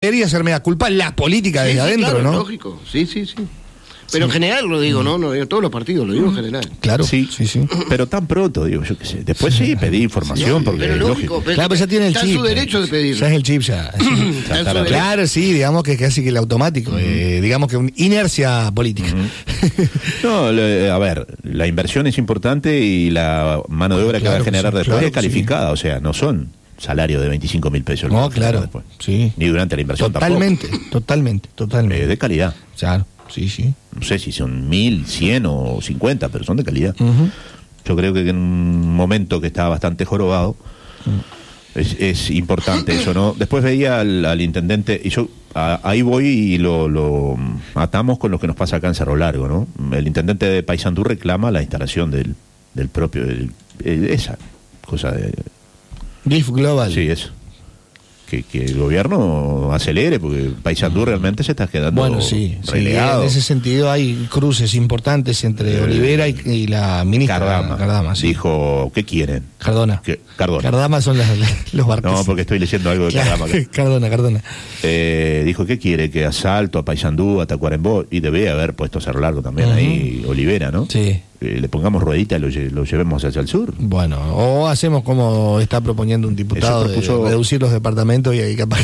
debería ser mea culpa la política desde adentro, claro, ¿no? Lógico, sí. Pero en general lo digo, ¿no? No digo todos los partidos, lo digo en general. Claro, sí. Pero tan pronto, digo, yo qué sé. Después sí, pedí información, porque pero es lógico. lógico. Claro, pero ya tiene el está chip. Está en su derecho de pedir. Ya es el chip, ya. Claro, sí, digamos que es casi que el automático. Digamos que una inercia política. No, a ver, la inversión es importante y la mano de obra que va a generar después es calificada, o sea, no son salarios de 25.000 pesos. No, claro, después. sí. Ni durante la inversión totalmente. De calidad. Claro, sí. No sé si son 1.000, 100 o 50, pero son de calidad. Yo creo que en un momento que estaba bastante jorobado, es importante eso, ¿no? Después veía al intendente, y yo ahí voy y lo atamos con lo que nos pasa acá en Cerro Largo, ¿no? El intendente de Paysandú reclama la instalación del propio, esa cosa de... GIF Global. Sí, eso. Que el gobierno acelere, porque Paysandú realmente se está quedando relegado. En ese sentido hay cruces importantes entre Olivera y la ministra Cardama. Sí. Dijo, ¿qué quieren? Cardona. Cardona. Cardama son los barcos. No, porque estoy leyendo algo de Cardama. Cardona. Dijo, ¿qué quiere? Que asalto a Paysandú, a Tacuarembó, y debe haber puesto Cerro Largo también ahí, Olivera, ¿no? Sí. Le pongamos ruedita y lo llevemos hacia el sur. Bueno, o hacemos como está proponiendo un diputado, de reducir los departamentos y ahí capaz...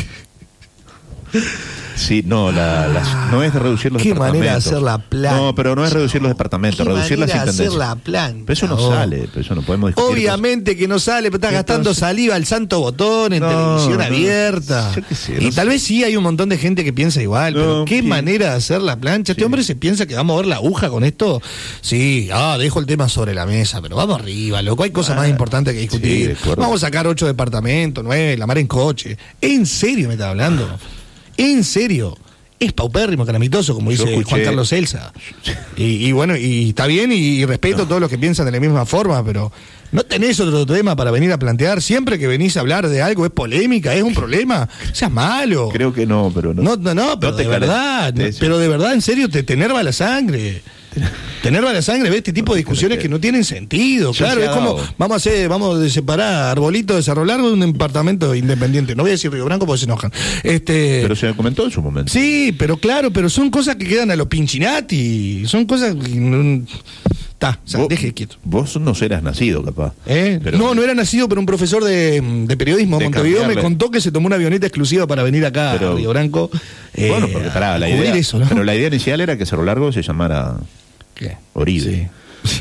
Sí, no, no es de reducir los departamentos. Qué manera de hacer la planta. No, pero no es reducir los departamentos, reducir las intendencias. Hacer la planta. Pero eso no sale, pero eso no podemos discutir. Obviamente que no sale, pero estás gastando saliva al santo botón en televisión abierta. Yo qué sé, y tal vez sí hay un montón de gente que piensa igual, pero qué manera de hacer la plancha. Este hombre se piensa que va a mover la aguja con esto. Sí, dejo el tema sobre la mesa, pero vamos arriba, loco. Hay cosas más importantes que discutir. Vamos a sacar 8 departamentos, 9, la mar en coche. ¿En serio me está hablando? ¿En serio? Es paupérrimo, calamitoso, como dice Juan Carlos Elsa. Y bueno, y está bien, y respeto a todos los que piensan de la misma forma, pero no tenés otro tema para venir a plantear. Siempre que venís a hablar de algo es polémica, es un problema. Seas malo. Creo que no, pero no. No, pero de verdad, pero de verdad, en serio, te enerva la sangre. Te enerva la sangre, ves este tipo de discusiones que no tienen sentido. Claro, es como, vamos a separar Arbolito de Cerro Largo de un departamento independiente. No voy a decir Río Branco porque se enojan. Pero se comentó en su momento. Sí, pero pero son cosas que quedan a los Pinchinati. Son cosas que... deje quieto. Vos no serás nacido, capaz. Pero... No era nacido, pero un profesor de periodismo de Montevideo me contó que se tomó una avioneta exclusiva para venir acá a Río Branco. Bueno, porque la idea, eso, ¿no? Pero la idea inicial era que Cerro Largo se llamara Oribe. Sí.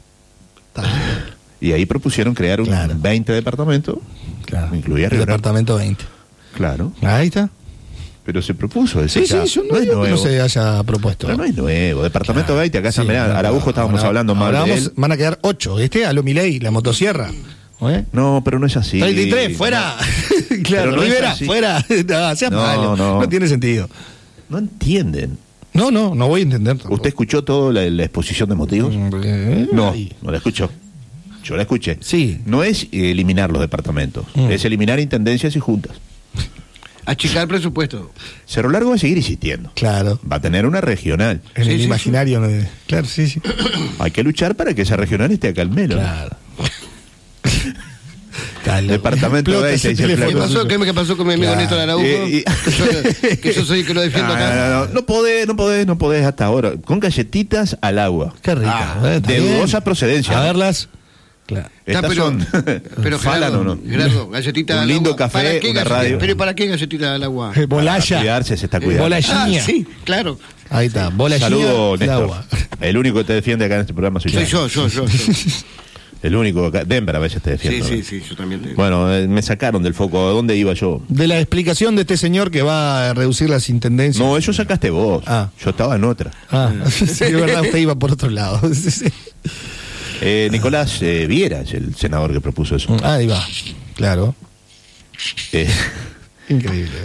Y ahí propusieron crear un 20 departamentos. Claro. Incluía el departamento 20. Claro. Ahí está. Pero se propuso ese. Sí, yo no digo que no se haya propuesto. Pero no es nuevo. Departamento 20, acá en Araujo estábamos hablando mal de él. Van a quedar 8. A lo Milei, la motosierra. No, pero no es así. 33, fuera. Claro, Rivera, fuera. Seas malo. No tiene sentido. No entienden. No voy a entender tampoco. ¿Usted escuchó toda la exposición de motivos? No la escuchó. Yo la escuché. Sí. No es eliminar los departamentos, es eliminar intendencias y juntas. Achicar presupuesto. Cerro Largo va a seguir existiendo. Claro. Va a tener una regional. En el imaginario. ¿No? Claro, sí. Hay que luchar para que esa regional esté acá al menos. Claro. Departamento 20. ¿Qué pasó con mi amigo Néstor Araujo? Que yo soy el que lo defiendo acá. No podés hasta ahora. Con galletitas al agua. Qué rica. De dudosa procedencia. A verlas. Claro. Pero Gerardo, galletita un lindo café, una radio. ¿Pero para qué galletita al agua? Bolaya. Cuidarse, se está cuidando. Bolallía. Sí, claro. Ahí está, bolallía. Saludos, Néstor. El único que te defiende acá en este programa soy yo. Soy yo. El único acá. Denver a veces te defiende. Sí, yo también te... Bueno, me sacaron del foco. ¿A dónde iba yo? De la explicación de este señor que va a reducir las intendencias. No, eso sacaste vos. Yo estaba en otra. Sí, de verdad, usted iba por otro lado. Nicolás Viera es el senador que propuso eso. Ahí va, claro. Increíble.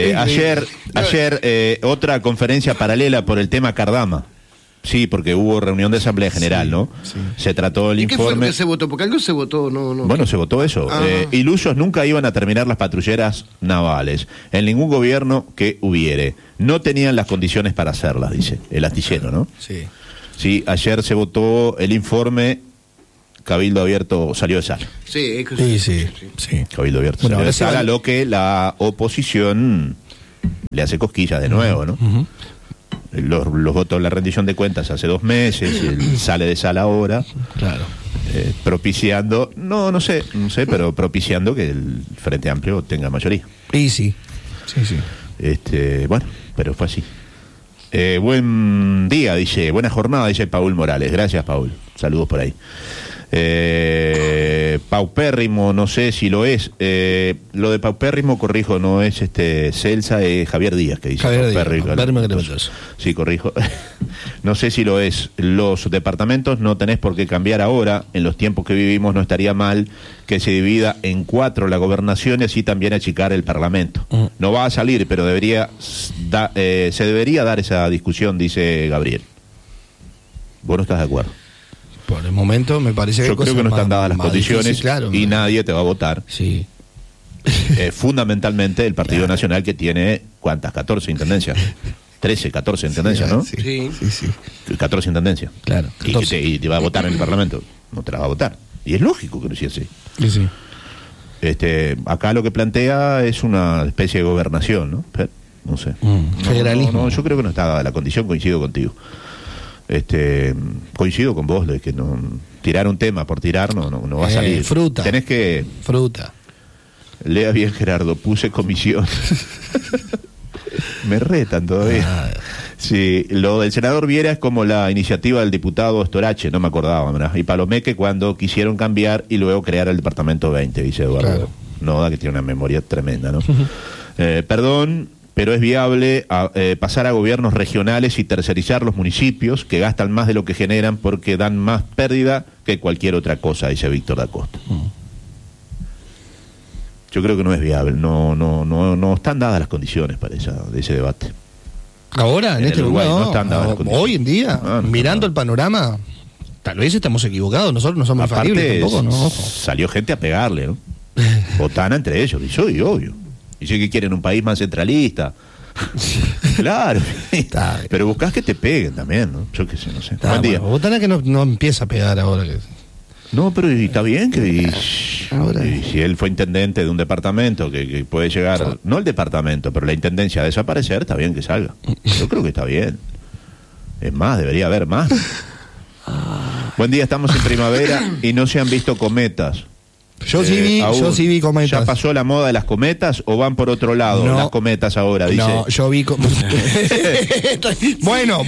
Ayer otra conferencia paralela por el tema Cardama. Sí, porque hubo reunión de Asamblea General, ¿no? Sí. Se trató el informe. ¿Qué fue lo que se votó? Porque algo se votó, no. Bueno, se votó eso. Ilusos nunca iban a terminar las patrulleras navales, en ningún gobierno que hubiere. No tenían las condiciones para hacerlas, dice el astillero, ¿no? Sí. Sí, ayer se votó el informe, Cabildo Abierto salió de sala. Sí. Cabildo Abierto salió de sala, lo que la oposición le hace cosquillas de nuevo, ¿no? Los votos en la rendición de cuentas hace 2 meses, él sale de sala ahora, claro, propiciando, no sé, pero propiciando que el Frente Amplio tenga mayoría. Y sí. Bueno, pero fue así. Buen día, dice, buena jornada, dice Paul Morales. Gracias, Paul. Saludos por ahí. Paupérrimo, no sé si lo es. Lo de paupérrimo, corrijo, no es Celsa, es Javier Díaz que dice Díaz. Sí, corrijo. No sé si lo es. Los departamentos no tenés por qué cambiar ahora. En los tiempos que vivimos no estaría mal que se divida en 4 la gobernación y así también achicar el Parlamento. No va a salir, pero se debería dar esa discusión, dice Gabriel. ¿Vos no estás de acuerdo? Por el momento me parece que yo creo que no están dadas las condiciones y nadie te va a votar. Sí. Fundamentalmente el Partido Nacional, que tiene, ¿cuántas? 14 intendencias. 13, 14 intendencias, ¿no? Sí. 14 intendencias. Claro. Y te va a votar en el Parlamento. No te la va a votar. Y es lógico que no sea así. Sí. Acá lo que plantea es una especie de gobernación, ¿no? Pero, no sé. Federalismo. No, yo creo que no está dada la condición, coincido contigo. Coincido con vos de que no tirar un tema por tirar no va a salir. Fruta. Tenés que... Fruta. Lea bien, Gerardo, puse comisión. Me retan todavía. Sí, lo del senador Viera es como la iniciativa del diputado Storache, no me acordaba, ¿verdad? Y Palomeque cuando quisieron cambiar y luego crear el departamento 20, dice Eduardo. Claro. Noda, que tiene una memoria tremenda, ¿no? Perdón, pero es viable pasar a gobiernos regionales y tercerizar los municipios que gastan más de lo que generan porque dan más pérdida que cualquier otra cosa, dice Víctor da Costa. Yo creo que no es viable, no están dadas las condiciones para ese debate. Ahora, en este Uruguay, lugar, no están dadas las condiciones. Hoy en día, mirando el panorama, tal vez estamos equivocados, nosotros no somos infalibles tampoco, ¿no? Ojo. Salió gente a pegarle, ¿no? Botana entre ellos, y soy obvio. Dice que quieren un país más centralista. Claro, pero buscás que te peguen también, ¿no? Yo qué sé, no sé. Buen día. Botana que no empieza a pegar ahora. No, pero está bien que y si él fue intendente de un departamento que puede llegar, no el departamento, pero la intendencia a desaparecer, está bien que salga. Yo creo que está bien. Es más, debería haber más. Buen día, estamos en primavera y no se han visto cometas. Yo sí vi cometas. ¿Ya pasó la moda de las cometas o van por otro lado las cometas ahora? Dice. No, yo vi Bueno,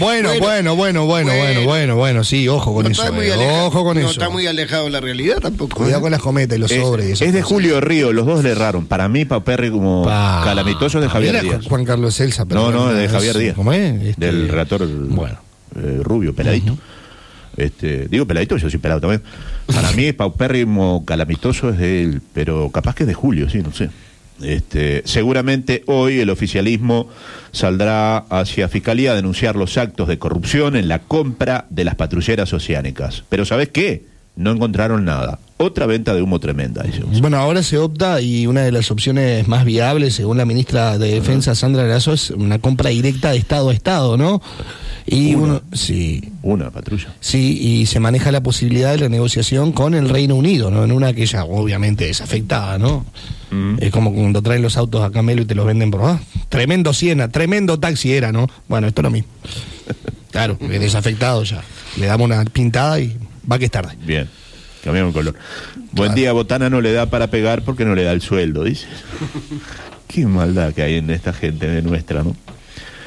sí, ojo con eso. Ojo con eso. No está muy alejado de la realidad tampoco. Cuidado con las cometas y los sobres. Y es de Julio Río, los dos le erraron. Para mí, Paperri como calamitoso es de Javier Díaz. Juan Carlos Celsa. No, es de Javier Díaz. ¿Cómo es? Del relator rubio, peladito. Digo peladito, yo soy pelado también. Para mí, paupérrimo calamitoso es de él, pero capaz que es de Julio, sí, no sé. Seguramente hoy el oficialismo saldrá hacia Fiscalía a denunciar los actos de corrupción en la compra de las patrulleras oceánicas. Pero ¿sabés qué? No encontraron nada. Otra venta de humo tremenda, dice. Bueno, ahora se opta y una de las opciones más viables, según la ministra de Defensa, Sandra Grasso, es una compra directa de Estado a Estado, ¿no? Y una patrulla. Sí, y se maneja la posibilidad de la negociación con el Reino Unido, ¿no? En una que ya obviamente desafectada, ¿no? Es como cuando traen los autos a Camelo y te los venden por tremendo Siena, tremendo taxi era, ¿no? Bueno, esto es lo mismo. Claro, es desafectado ya. Le damos una pintada y va que es tarde. Bien, cambiamos el color. Buen día, Botana no le da para pegar porque no le da el sueldo, dice. Qué maldad que hay en esta gente de nuestra, ¿no?